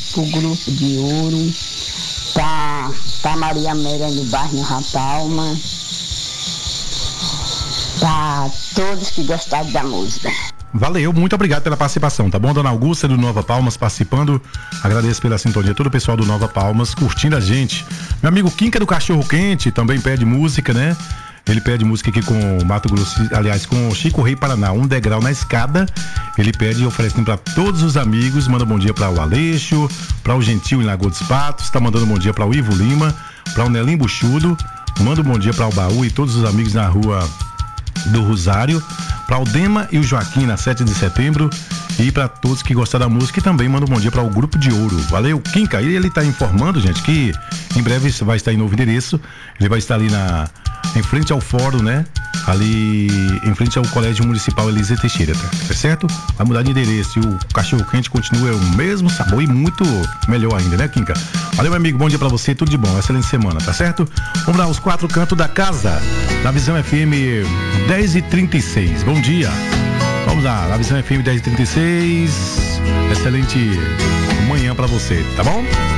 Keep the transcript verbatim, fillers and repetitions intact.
pro Grupo de Ouro, pra, pra Maria Amélia do bairro Rapalma, pra todos que gostaram da música. Valeu, muito obrigado pela participação, tá bom? Dona Augusta do Nova Palmas participando, agradeço pela sintonia, todo o pessoal do Nova Palmas curtindo a gente. Meu amigo Quinca do Cachorro Quente também pede música, né? Ele pede música aqui com Mato Grosso, aliás, com Chico Rei Paraná, Um Degrau na Escada. Ele pede e oferece para todos os amigos, manda um bom dia para o Aleixo, para o Gentil em Lagoa dos Patos, tá mandando um bom dia para o Ivo Lima, para o Nelim Buchudo, manda um bom dia para o Baú e todos os amigos na rua do Rosário, para o Dema e o Joaquim na sete de setembro e para todos que gostaram da música e também manda um bom dia para o Grupo de Ouro. Valeu, Quinca. E ele está informando, gente, que em breve vai estar em novo endereço. Ele vai estar ali na em frente ao fórum, né? Ali em frente ao Colégio Municipal Elise Teixeira, tá certo? Vai mudar de endereço e o cachorro quente continua o mesmo sabor e muito melhor ainda, né, Quinca? Valeu, meu amigo, bom dia pra você, tudo de bom, excelente semana, tá certo? Vamos lá, os quatro cantos da casa, na Visão F M dez e trinta e seis, bom dia. Vamos lá, na Visão F M dez e trinta e seis, excelente manhã pra você, tá bom?